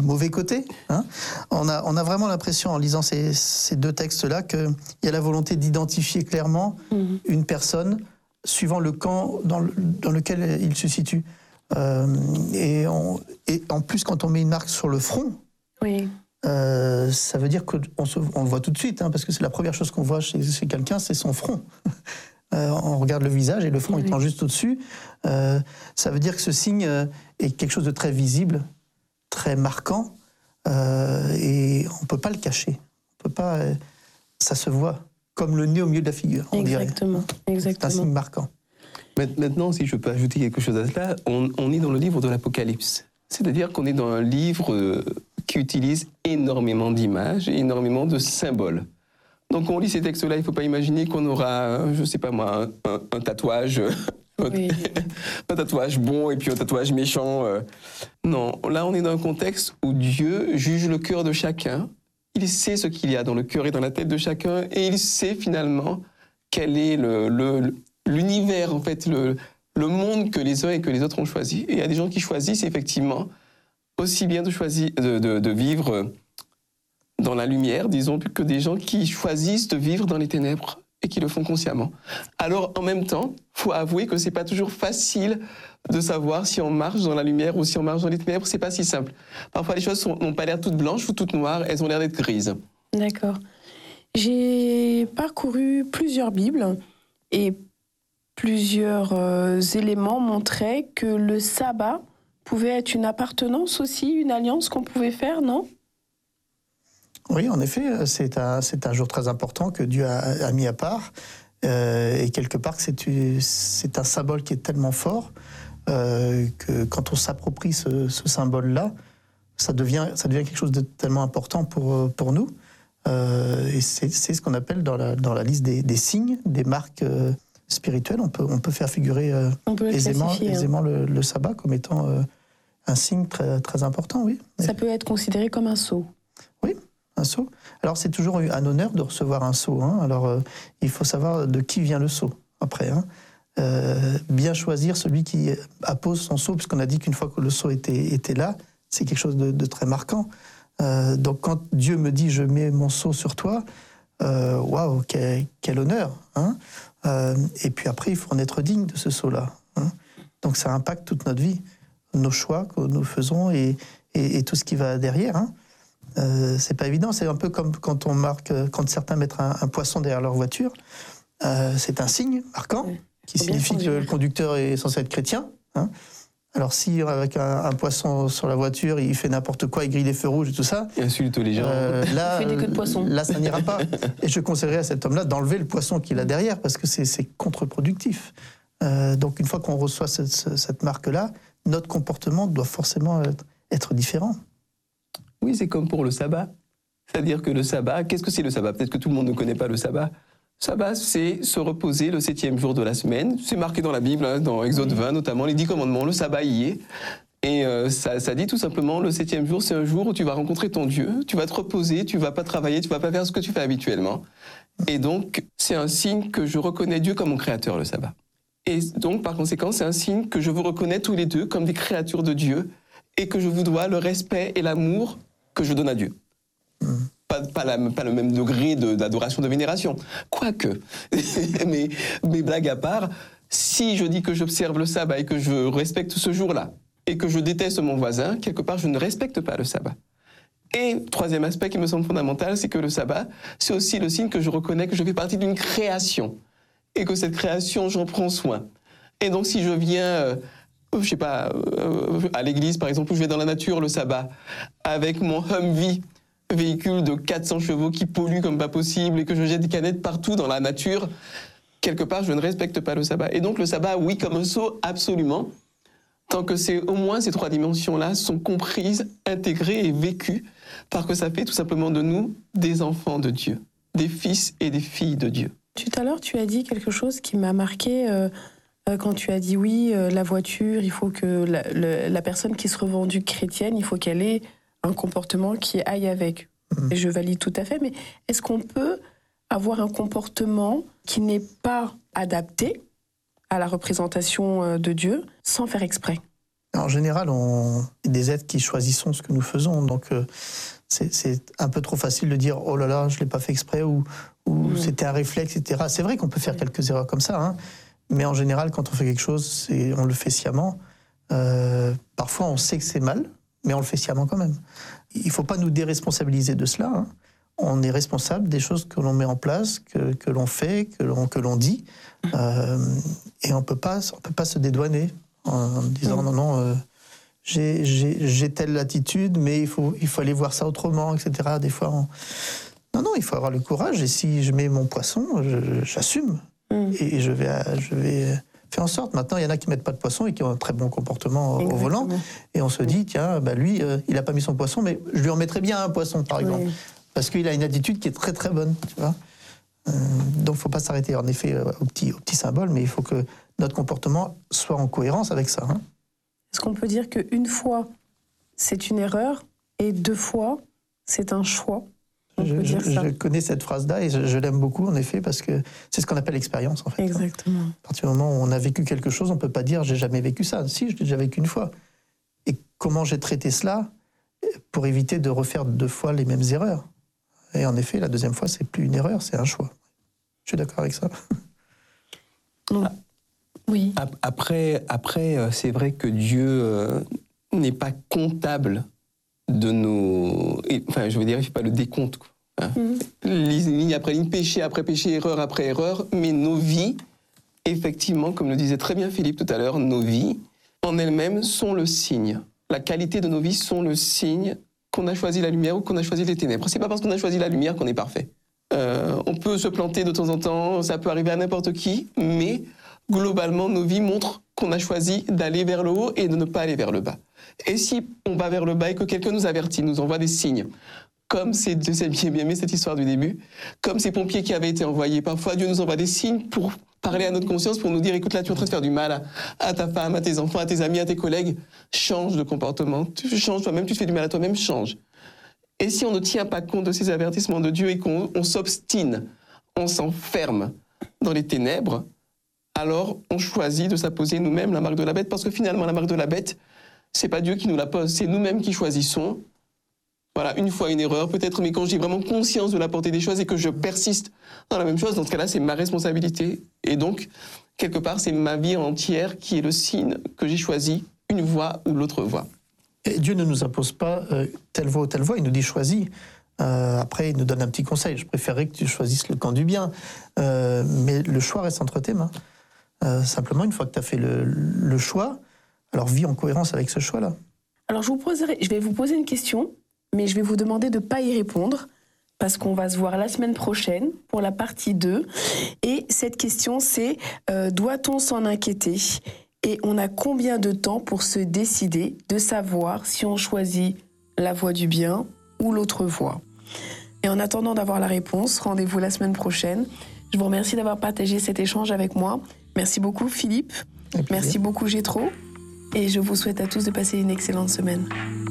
mauvais côté. Hein. On a vraiment l'impression, en lisant ces deux textes-là, qu'il y a la volonté d'identifier clairement une personne suivant le camp dans lequel il se situe. Et en plus, quand on met une marque sur le front, ça veut dire qu'on le voit tout de suite, hein, parce que c'est la première chose qu'on voit chez quelqu'un, c'est son front. On regarde le visage et le front étant juste au-dessus. Ça veut dire que ce signe est quelque chose de très visible, très marquant, et on ne peut pas le cacher. On peut pas, ça se voit, comme le nez au milieu de la figure, on dirait. Exactement. C'est un signe marquant. Maintenant, si je peux ajouter quelque chose à cela, on est dans le livre de l'Apocalypse. C'est-à-dire qu'on est dans un livre qui utilise énormément d'images et énormément de symboles. Donc, quand on lit ces textes-là, il ne faut pas imaginer qu'on aura, je ne sais pas moi, un tatouage, un tatouage bon et puis un tatouage méchant. Non, là, on est dans un contexte où Dieu juge le cœur de chacun. Il sait ce qu'il y a dans le cœur et dans la tête de chacun, et il sait finalement quel est l'univers, en fait, le monde que les uns et que les autres ont choisi. Et il y a des gens qui choisissent effectivement aussi bien de vivre dans la lumière, disons, que des gens qui choisissent de vivre dans les ténèbres et qui le font consciemment. Alors, en même temps, il faut avouer que c'est pas toujours facile de savoir si on marche dans la lumière ou si on marche dans les ténèbres. C'est pas si simple. Parfois, les choses n'ont pas l'air toutes blanches ou toutes noires, elles ont l'air d'être grises. D'accord. J'ai parcouru plusieurs Bibles et plusieurs éléments montraient que le sabbat pouvait être une appartenance aussi, une alliance qu'on pouvait faire, non ? Oui, en effet, c'est un jour très important que Dieu a mis à part. Et quelque part, c'est un symbole qui est tellement fort que quand on s'approprie ce symbole-là, ça devient quelque chose de tellement important pour nous. Et c'est ce qu'on appelle dans la liste des signes, des marques spirituelles. On peut faire figurer aisément le sabbat comme étant un signe très, très important, oui. Ça peut être considéré comme un sceau. Oui. Un sceau. Alors c'est toujours un honneur de recevoir un sceau. Hein. Alors il faut savoir de qui vient le sceau après. Hein. Bien choisir celui qui appose son sceau, puisqu'on a dit qu'une fois que le sceau était là, c'est quelque chose de très marquant. Donc quand Dieu me dit je mets mon sceau sur toi, waouh, quel honneur. Hein. Et puis après il faut en être digne de ce sceau-là. Hein. Donc ça impacte toute notre vie, nos choix que nous faisons et tout ce qui va derrière. Hein. C'est pas évident, c'est un peu comme quand certains mettent un poisson derrière leur voiture. C'est un signe marquant qui signifie que le conducteur est censé être chrétien. Hein. Alors si avec un poisson sur la voiture, il fait n'importe quoi, il grille les feux rouges et tout ça, il insulte les gens. Là, il fait des queues de poisson. Là, ça n'ira pas. Et je conseillerais à cet homme-là d'enlever le poisson qu'il a derrière parce que c'est contre-productif. Donc une fois qu'on reçoit cette marque-là, notre comportement doit forcément être différent. Oui, c'est comme pour le sabbat. C'est-à-dire que le sabbat, qu'est-ce que c'est le sabbat ? Peut-être que tout le monde ne connaît pas le sabbat. Sabbat, c'est se reposer le 7e jour de la semaine. C'est marqué dans la Bible, hein, dans Exode 20 notamment, les 10 commandements, le sabbat y est. Et ça dit tout simplement, le 7e jour, c'est un jour où tu vas rencontrer ton Dieu, tu vas te reposer, tu vas pas travailler, tu vas pas faire ce que tu fais habituellement. Et donc, c'est un signe que je reconnais Dieu comme mon créateur, le sabbat. Et donc, par conséquent, c'est un signe que je vous reconnais tous les deux comme des créatures de Dieu et que je vous dois le respect et l'amour que je donne à Dieu. Pas le même degré d'adoration, de vénération. Quoique, mais blague à part, si je dis que j'observe le sabbat et que je respecte ce jour-là, et que je déteste mon voisin, quelque part, je ne respecte pas le sabbat. Et troisième aspect qui me semble fondamental, c'est que le sabbat, c'est aussi le signe que je reconnais que je fais partie d'une création, et que cette création, j'en prends soin. Et donc, si je viens... je sais pas, à l'église par exemple, où je vais dans la nature le sabbat, avec mon Humvee, véhicule de 400 chevaux qui pollue comme pas possible et que je jette des canettes partout dans la nature, quelque part je ne respecte pas le sabbat. Et donc le sabbat, oui, comme un sceau, absolument, tant que au moins ces 3 dimensions-là sont comprises, intégrées et vécues, parce que ça fait tout simplement de nous des enfants de Dieu, des fils et des filles de Dieu. Tout à l'heure, tu as dit quelque chose qui m'a marqué... quand tu as dit oui, la voiture, il faut que la personne qui se revendique chrétienne, il faut qu'elle ait un comportement qui aille avec. Et je valide tout à fait, mais est-ce qu'on peut avoir un comportement qui n'est pas adapté à la représentation de Dieu sans faire exprès ? En général, on est des êtres qui choisissons ce que nous faisons, donc c'est un peu trop facile de dire « oh là là, je ne l'ai pas fait exprès » ou c'était un réflexe, etc. C'est vrai qu'on peut faire quelques erreurs comme ça, hein, mais en général, quand on fait quelque chose, on le fait sciemment. Parfois, on sait que c'est mal, mais on le fait sciemment quand même. Il ne faut pas nous déresponsabiliser de cela, hein. On est responsable des choses que l'on met en place, que l'on fait, que l'on dit, et on peut pas se dédouaner en disant non, j'ai telle attitude, mais il faut aller voir ça autrement, etc. Des fois, non, il faut avoir le courage, et si je mets mon poisson, j'assume, et je vais faire en sorte. Maintenant, il y en a qui mettent pas de poisson et qui ont un très bon comportement au volant, et on se dit, tiens, lui, il a pas mis son poisson, mais je lui en mettrais bien un poisson, par exemple. Parce qu'il a une attitude qui est très très bonne, tu vois. Donc il ne faut pas s'arrêter en effet au petit symbole, mais il faut que notre comportement soit en cohérence avec ça. Hein. Est-ce qu'on peut dire qu'une fois, c'est une erreur, et 2 fois, c'est un choix? Je connais cette phrase-là et je l'aime beaucoup en effet, parce que c'est ce qu'on appelle l'expérience en fait. Exactement. Hein. À partir du moment où on a vécu quelque chose, on ne peut pas dire j'ai jamais vécu ça. Si, je l'ai déjà vécu une fois. Et comment j'ai traité cela pour éviter de refaire 2 fois les mêmes erreurs. Et en effet, la 2e fois, c'est plus une erreur, c'est un choix. Je suis d'accord avec ça. Oui. Après, c'est vrai que Dieu n'est pas comptable de nos... Enfin, je veux dire, il ne fait pas le décompte. Quoi. Hein. Ligne après ligne, péché après péché, erreur après erreur. Mais nos vies, effectivement, comme le disait très bien Philippe tout à l'heure, nos vies, en elles-mêmes, sont le signe. La qualité de nos vies sont le signe qu'on a choisi la lumière ou qu'on a choisi les ténèbres. C'est pas parce qu'on a choisi la lumière qu'on est parfait. On peut se planter de temps en temps, ça peut arriver à n'importe qui, mais globalement, nos vies montrent qu'on a choisi d'aller vers le haut et de ne pas aller vers le bas. Et si on va vers le bas et que quelqu'un nous avertit, nous envoie des signes, comme c'est bien aimé cette histoire du début, comme ces pompiers qui avaient été envoyés, parfois Dieu nous envoie des signes pour parler à notre conscience, pour nous dire, écoute, là, tu es en train de faire du mal à ta femme, à tes enfants, à tes amis, à tes collègues. Change de comportement. Tu changes toi-même, tu te fais du mal à toi-même, change. Et si on ne tient pas compte de ces avertissements de Dieu et qu'on s'obstine, on s'enferme dans les ténèbres, alors on choisit de s'apposer nous-mêmes la marque de la bête, parce que finalement, la marque de la bête, c'est pas Dieu qui nous la pose, c'est nous-mêmes qui choisissons. Voilà, une fois une erreur peut-être, mais quand j'ai vraiment conscience de la portée des choses et que je persiste dans la même chose, dans ce cas-là, c'est ma responsabilité. Et donc, quelque part, c'est ma vie entière qui est le signe que j'ai choisi, une voie ou l'autre voie. Et Dieu ne nous impose pas telle voie ou telle voie, il nous dit choisis. Après, il nous donne un petit conseil. Je préférerais que tu choisisses le camp du bien. Mais le choix reste entre tes mains. Simplement, une fois que tu as fait le choix, alors vis en cohérence avec ce choix-là. Alors, je vais vous poser une question, mais je vais vous demander de ne pas y répondre, parce qu'on va se voir la semaine prochaine pour la partie 2. Et cette question, c'est doit-on s'en inquiéter ? Et on a combien de temps pour se décider de savoir si on choisit la voie du bien ou l'autre voie ? Et en attendant d'avoir la réponse, rendez-vous la semaine prochaine. Je vous remercie d'avoir partagé cet échange avec moi. Merci beaucoup Philippe. Merci beaucoup Gétro. Et je vous souhaite à tous de passer une excellente semaine.